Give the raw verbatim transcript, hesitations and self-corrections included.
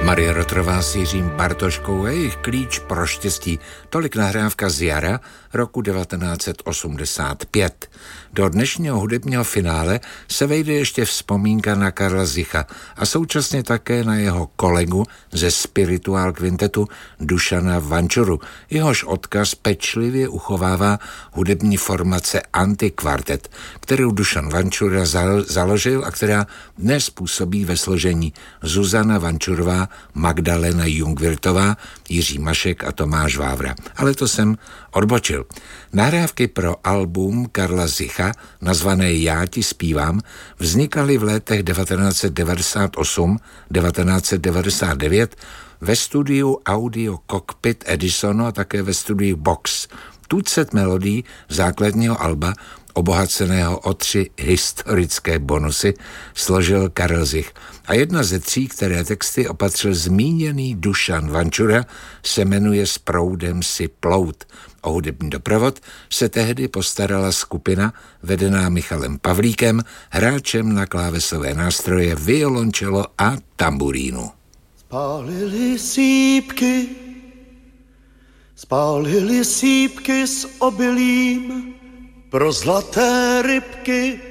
Marie Rotrová s Jiřím Bartoškou a jejich klíč pro štěstí. Tolik nahrávka z jara roku devatenáct set osmdesát pět. Do dnešního hudebního finále se vejde ještě vzpomínka na Karla Zicha a současně také na jeho kolegu ze Spirituál Quintetu Dušana Vančuru. Jehož odkaz pečlivě uchovává hudební formace Antikvartet, kterou Dušan Vančura založil a která dnes působí ve složení Zuzana Vančurová, Magdalena Jungwirthová, Jiří Mašek a Tomáš Vávra. Ale to jsem odbočil. Nahrávky pro album Karla Zicha, nazvané Já ti zpívám, vznikaly v letech devatenáct set devadesát osm devatenáct set devadesát devět ve studiu Audio Cockpit Edisonu a také ve studiu Box. Tucet melodií základního alba, obohaceného o tři historické bonusy, složil Karel Zich. A jedna ze tří, které texty opatřil zmíněný Dušan Vančura, se jmenuje S proudem si plout. O hudební doprovod se tehdy postarala skupina vedená Michalem Pavlíkem, hráčem na klávesové nástroje, violončelo a tamburínu. Spálili sípky, spálili sípky s obilím, pro zlaté rybky